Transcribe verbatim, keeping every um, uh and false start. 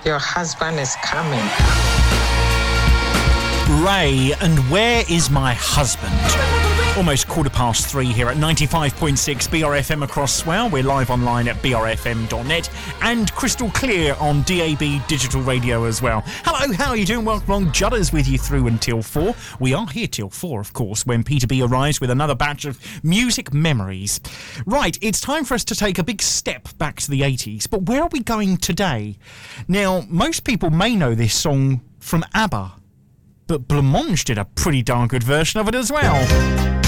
Your husband is coming. Ray, and Where Is My Husband? Almost quarter past three here at ninety-five point six B R F M across Swell. We're live online at b r f m dot net and crystal clear on D A B digital radio as well. Hello, how are you doing? Welcome along. Judders with you through until four. We are here till four, of course, when Peter B arrives with another batch of music memories. Right, it's time for us to take a big step back to the eighties. But where are we going today? Now, most people may know this song from ABBA, but Blancmange did a pretty darn good version of it as well.